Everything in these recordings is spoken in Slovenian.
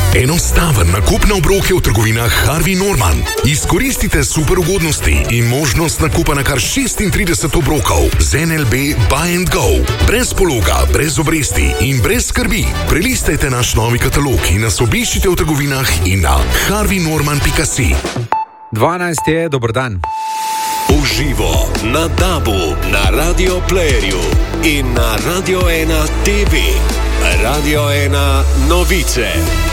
Enostaven nakup na obroke v trgovinah Harvey Norman. Izkoristite super ugodnosti in možnost nakupa na kar 36 obrokov z NLB Buy and Go. Brez pologa, brez obresti in brez skrbi. Prelistajte naš novi katalog in nas obiščite v trgovinah in na harveynorman.si. 12 je, dober dan. Uživo na DAB-u, na Radio Playerju in na Radio 1 TV. Radio 1 novice.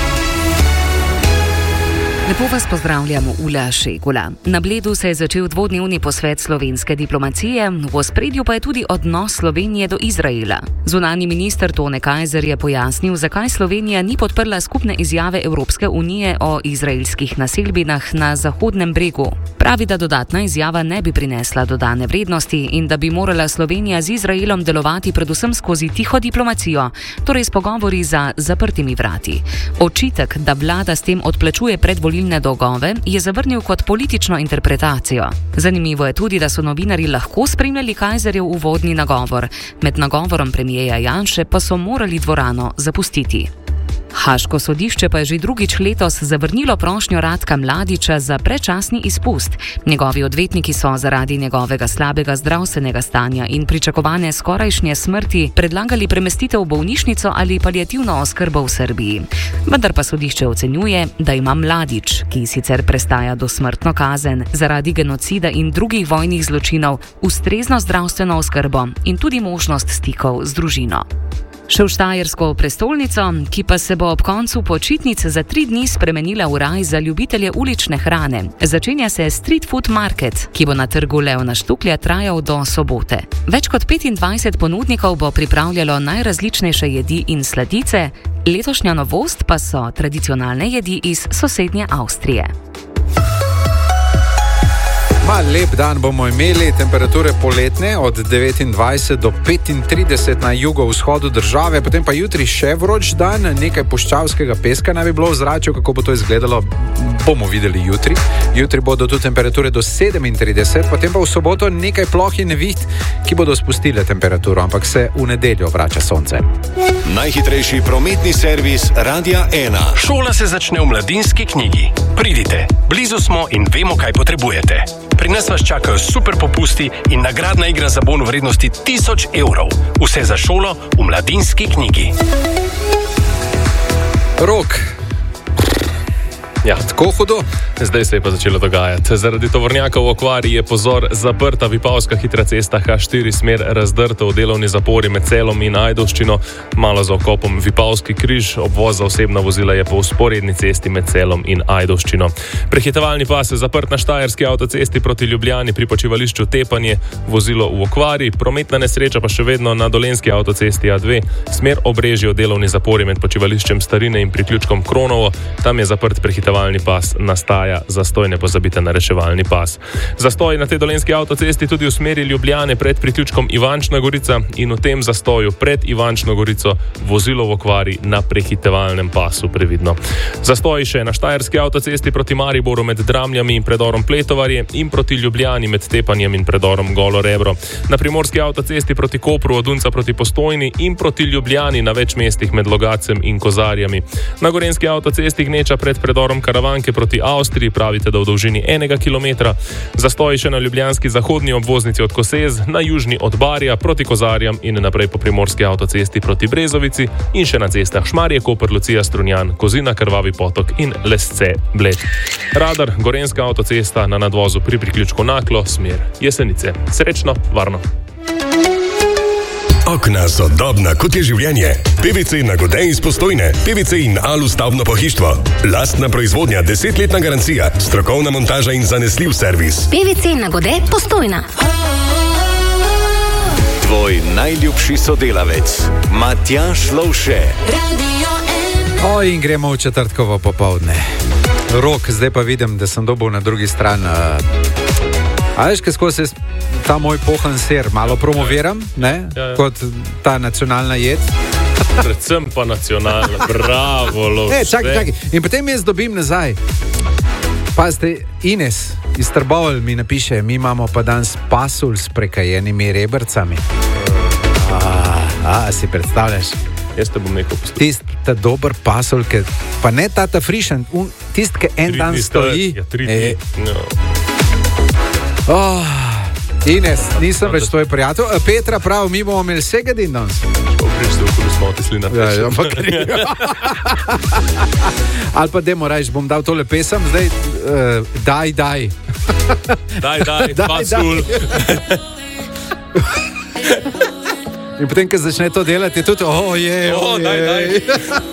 Lepo vas pozdravljamo, Ula Šegula. Na Bledu se je začel dvodnevni posvet slovenske diplomacije, v ospredju pa je tudi odnos Slovenije do Izraela. Zunanji minister Tone Kajzer je pojasnil, zakaj Slovenija ni podprla skupne izjave Evropske unije o izraelskih naselbinah na Zahodnem bregu. Pravi, da dodatna izjava ne bi prinesla dodane vrednosti in da bi morala Slovenija z Izraelom delovati predvsem skozi tiho diplomacijo, torej s pogovori za zaprtimi vrati. Očitek, da vlada s tem odplačuje predvolilne dolgove, je zavrnil kot politično interpretacijo. Zanimivo je tudi, da so novinarji lahko spremljali Kajzerjev uvodni nagovor. Med nagovorom premijeja Janše pa so morali dvorano zapustiti. Haaško sodišče pa je že drugič letos zavrnilo prošnjo Ratka Mladića za predčasni izpust. Njegovi odvetniki so zaradi njegovega slabega zdravstvenega stanja in pričakovane skorajšnje smrti predlagali premestitev v bolnišnico ali paliativno oskrbo v Srbiji. Vendar pa sodišče ocenjuje, da ima Mladić, ki sicer prestaja dosmrtno kazen zaradi genocida in drugih vojnih zločinov, ustrezno zdravstveno oskrbo in tudi možnost stikov z družino. Še v štajersko prestolnico, ki pa se bo ob koncu počitnic za 3 dni spremenila v raj za ljubitelje ulične hrane. Začenja se Street Food Market, ki bo na trgu Leona Štuklja trajal do sobote. Več kot 25 ponudnikov bo pripravljalo najrazličnejše jedi in sladice, letošnja novost pa so tradicionalne jedi iz sosednje Avstrije. Lep dan bomo imeli, temperature poletne od 29 do 35 na jugovzhodu države, potem pa jutri še vroč dan, nekaj puščavskega peska naj bi bilo v zraku, kako bo to izgledalo, bomo videli jutri. Jutri bodo tu temperature do 37, potem pa v soboto nekaj ploh in neviht, ki bodo spustile temperaturo, ampak se v nedeljo vrača sonce. Najhitrejši prometni servis Radia 1. Šola se začne v Mladinski knjigi. Pridite, blizu smo in vemo, kaj potrebujete. Pri nas vas čakajo super popusti in nagradna igra za bon v vrednosti 1000 evrov. Vse za šolo v Mladinski knjigi. Rok. Ja, tako hudo. Zdaj se je pa začelo dogajati. Zaradi tovornjaka v okvari je pozor zaprta Vipavska hitra cesta H4 smer razdrta v delovni zapori med Celom in Ajdovščino, malo za okopom Vipavski križ, obvoz za osebna vozila je po vzporedni cesti med Celom in Ajdovščino. Prehitevalni pas je zaprt na štajerski avtocesti proti Ljubljani pri počivališču Tepanje, vozilo v okvari, prometna nesreča pa še vedno na dolenski avtocesti A2, smer Obrežje v delovni zapori med počivališčem Starine in priključkom Kronovo, tam je zaprt prehitevalni pas, nastaja zastoj, ne pozabite na reševalni pas. Zastoj na tej dolenski avtocesti tudi v smeri Ljubljane pred priključkom Ivančna Gorica in v tem zastoju pred Ivančno Gorico vozilo v okvari na prehitevalnem pasu, previdno. Zastoj še na štajerski avtocesti proti Mariboru med Dramljami in predorom Pletovarje in proti Ljubljani med Tepanjem in predorom Golo Rebro. Na primorski avtocesti proti Kopru od Unca proti Postojni in proti Ljubljani na več mestih med Logacem in Kozarjami. Na gorenski avtocesti gneča pred predorom Karavanke proti Avstriji, pravite, da v dolžini 1 kilometra. Zastoj še na ljubljanski zahodni obvoznici od Kosez, na južni od Barja proti Kozarjam in naprej po primorski avtocesti proti Brezovici in še na cestah Šmarje, Koper, Lucija, Strunjan, Kozina, Krvavi potok in Lesce, Bled. Radar, gorenska avtocesta na nadvozu pri priključku Naklo, smer Jesenice. Srečno, varno. Okna so dobna, kot je življenje. PVC Nagode iz Postojne. PVC in Alu stavbno pohištvo. Lastna proizvodnja, 10-letna garancija, strokovna montaža in zanesljiv servis. PVC Nagode Postojna. Tvoj najljubši sodelavec, Matjaž Lovše. In gremo v četrtkovo popoldne. Rok, zdaj pa vidim, da sem dobil na drugi strani. A veš, kaj skozi ta moj pohan ser malo promoviram, ne? Ja. Kot ta nacionalna jed. Predvsem pa nacionalna, bravo, Lovše. Čakaj. In potem jaz dobim nazaj. Pazite, Ines iz Trbovelj mi napiše, mi imamo pa danes pasulj s prekajenimi rebrcami. Si predstavljaš? Jaz te bom nekaj poslušal. Tisti dober pasol, pa ne ta frišen, tisti, ki en dan stoji. Ja, 3 dni. Ines, nisem več tvoj prijatelj. Petra prav, mi bomo imeli Segedin danes. Prišli v okoli smo otisli na ja, ali pa demo rajš, bom dal tole pesem, zdaj daj. Daj, pasul. In potem, ko začne to delati, je tudi, daj.